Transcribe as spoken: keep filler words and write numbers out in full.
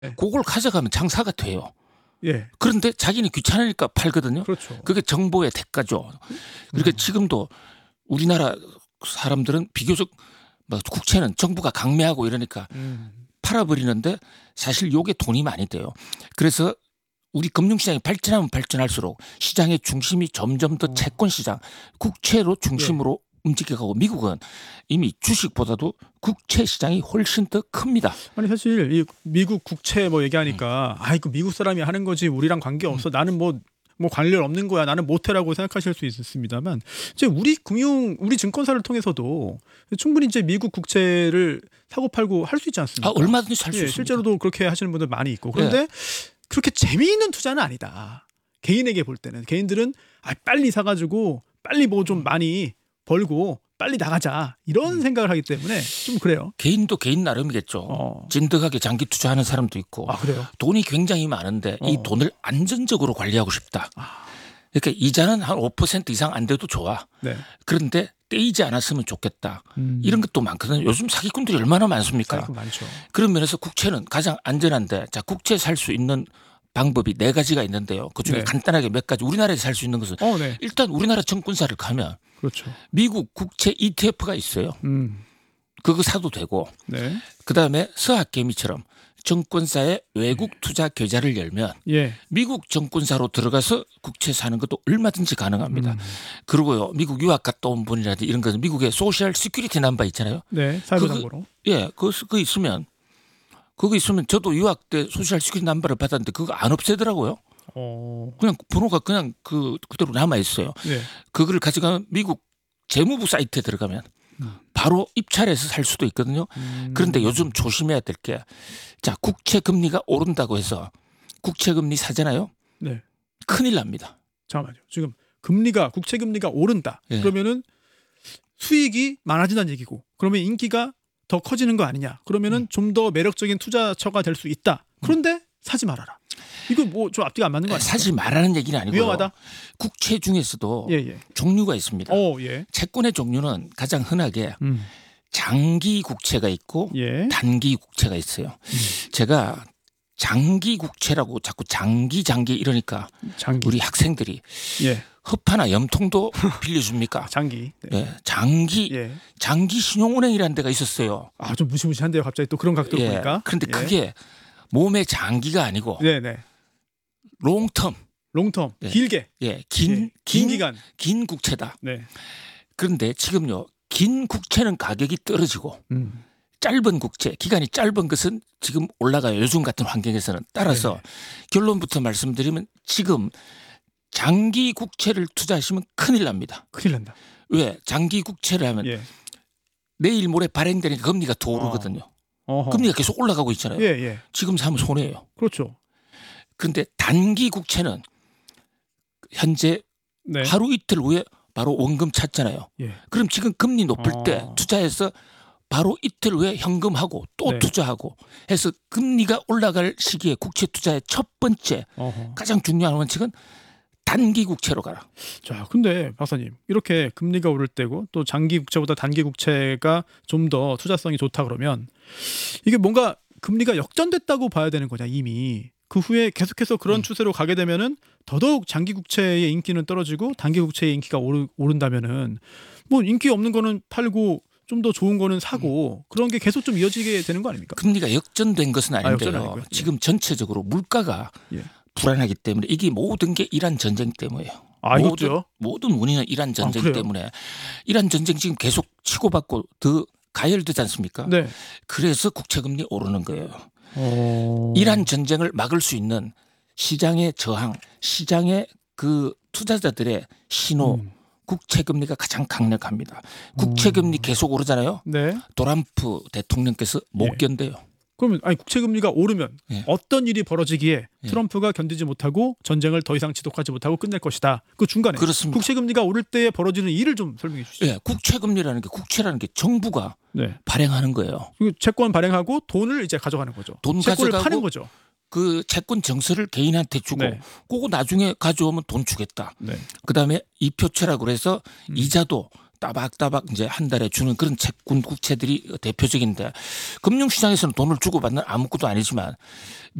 네. 그걸 가져가면 장사가 돼요. 예. 그런데 자기는 귀찮으니까 팔거든요. 그렇죠. 그게 정보의 대가죠. 그러니까 음. 지금도 우리나라 사람들은 비교적 뭐 국채는 정부가 강매하고 이러니까 음. 팔아버리는데 사실 요게 돈이 많이 돼요. 그래서 우리 금융시장이 발전하면 발전할수록 시장의 중심이 점점 더 어. 채권 시장, 국채로 중심으로 움직여가고 미국은 이미 주식보다도 국채 시장이 훨씬 더 큽니다. 아니 사실 이 미국 국채 뭐 얘기하니까 아 이거 미국 사람이 하는 거지 우리랑 관계 없어. 나는 뭐 뭐 관련 없는 거야. 나는 못해라고 생각하실 수 있습니다만 이제 우리 금융 우리 증권사를 통해서도 충분히 이제 미국 국채를 사고 팔고 할 수 있지 않습니까? 아, 얼마든지 살 수 예, 있습니다. 실제로도 그렇게 하시는 분들 많이 있고 그런데 그렇게 재미있는 투자는 아니다. 개인에게 볼 때는 개인들은 아, 빨리 사가지고 빨리 뭐 좀 많이 벌고 빨리 나가자 이런 음. 생각을 하기 때문에 좀 그래요. 개인도 개인 나름이겠죠. 어. 진득하게 장기 투자하는 사람도 있고 아 그래요? 돈이 굉장히 많은데 어. 이 돈을 안전적으로 관리하고 싶다. 아. 그러니까 이자는 한 오 퍼센트 이상 안 돼도 좋아. 네. 그런데 떼이지 않았으면 좋겠다. 음. 이런 것도 많거든요. 요즘 사기꾼들이 얼마나 많습니까? 사기꾼 많죠. 그런 면에서 국채는 가장 안전한데 자 국채 살 수 있는 방법이 네 가지가 있는데요. 그중에 네. 간단하게 몇 가지 우리나라에서 살 수 있는 것은 어, 네. 일단 우리나라 증권사를 가면 그렇죠. 미국 국채 이티에프가 있어요. 음. 그거 사도 되고 네. 그다음에 서학개미처럼 증권사의 외국 투자 계좌를 열면 예. 미국 증권사로 들어가서 국채 사는 것도 얼마든지 가능합니다. 음. 그리고요 미국 유학 갔다 온 분이라든지 이런 것은 미국의 소셜 시큐리티 넘버 있잖아요. 네. 사회보장번호. 예, 그거, 그거 있으면 그거 있으면 저도 유학 때 소셜 시큐리티 넘버를 받았는데 그거 안 없애더라고요. 어. 그냥 번호가 그냥 그 그대로 남아 있어요. 네. 그거를 가져가면 미국 재무부 사이트에 들어가면 음. 바로 입찰해서 살 수도 있거든요. 음. 그런데 요즘 조심해야 될 게 자 국채 금리가 오른다고 해서 국채 금리 사잖아요. 네. 큰일 납니다. 잠깐만요. 지금 금리가 국채 금리가 오른다. 예. 그러면은 수익이 많아진다는 얘기고 그러면 인기가 더 커지는 거 아니냐. 그러면은 음. 좀 더 매력적인 투자처가 될 수 있다. 그런데 사지 말아라. 이거 뭐 좀 앞뒤가 안 맞는 거 아니에요? 사실 말하는 얘기는 아니고요. 위험하다. 국채 중에서도 예, 예. 종류가 있습니다. 어, 예. 채권의 종류는 가장 흔하게 음. 장기 국채가 있고 예. 단기 국채가 있어요. 음. 제가 장기 국채라고 자꾸 장기 장기 이러니까 장기. 우리 학생들이 예. 흡하나 염통도 빌려줍니까? 장기. 네. 예, 장기 예. 장기 신용은행이라는 데가 있었어요. 아, 좀 무시무시한데요. 갑자기 또 그런 각도로 예, 보니까. 그런데 예. 그게 몸의 장기가 아니고 네, 네. 롱텀, 롱텀. 예. 길게. 예, 긴, 예. 긴, 긴 기간. 긴 국채다. 네. 그런데 지금요, 긴 국채는 가격이 떨어지고 음. 짧은 국채, 기간이 짧은 것은 지금 올라가요. 요즘 같은 환경에서는. 따라서 네. 결론부터 말씀드리면 지금 장기 국채를 투자하시면 큰일 납니다. 큰일 난다. 왜? 장기 국채를 하면 예. 내일 모레 발행되니까 금리가 더 오르거든요. 어허. 금리가 계속 올라가고 있잖아요. 예, 예. 지금 사면 손해예요. 그렇죠. 그런데 단기 국채는 현재 네. 하루 이틀 후에 바로 원금 찾잖아요. 예. 그럼 지금 금리 높을 어. 때 투자해서 바로 이틀 후에 현금하고 또 네. 투자하고 해서 금리가 올라갈 시기에 국채 투자의 첫 번째 어허. 가장 중요한 원칙은 단기 국채로 가라. 자, 근데 박사님 이렇게 금리가 오를 때고 또 장기 국채보다 단기 국채가 좀 더 투자성이 좋다 그러면 이게 뭔가 금리가 역전됐다고 봐야 되는 거냐 이미 그 후에 계속해서 그런 음. 추세로 가게 되면은 더더욱 장기 국채의 인기는 떨어지고 단기 국채의 인기가 오르, 오른다면은 뭐 인기 없는 거는 팔고 좀 더 좋은 거는 사고 음. 그런 게 계속 좀 이어지게 되는 거 아닙니까? 금리가 역전된 것은 아닌데요. 역전 아니고요. 예. 지금 전체적으로 물가가 예. 불안하기 때문에 이게 모든 게 이란 전쟁 때문이에요. 아, 모든, 이것도요? 모든 원인은 이란 전쟁 그래요? 때문에 이란 전쟁 지금 계속 치고받고 더 가열되지 않습니까? 네. 그래서 국채금리 오르는 거예요. 어... 이란 전쟁을 막을 수 있는 시장의 저항, 시장의 그 투자자들의 신호, 음. 국채금리가 가장 강력합니다. 국채금리 계속 오르잖아요. 네. 도람프 대통령께서 못 예. 견뎌요. 그러면 아니 국채 금리가 오르면 예. 어떤 일이 벌어지기에 예. 트럼프가 견디지 못하고 전쟁을 더 이상 지속하지 못하고 끝낼 것이다. 그 중간에 그렇습니다. 국채 금리가 오를 때 벌어지는 일을 좀 설명해 주시죠. 예, 국채금리라는 게 국채라는 게 정부가 네. 발행하는 거예요. 그리고 채권 발행하고 돈을 이제 가져가는 거죠. 돈 채권을 가져가고 파는 거죠. 그 채권 정서를 개인한테 주고 네. 그거 나중에 가져오면 돈 주겠다. 네. 그다음에 이표채라고 그래서 음. 이자도 따박따박 이제 한 달에 주는 그런 채권 국채들이 대표적인데 금융시장에서는 돈을 주고받는 아무것도 아니지만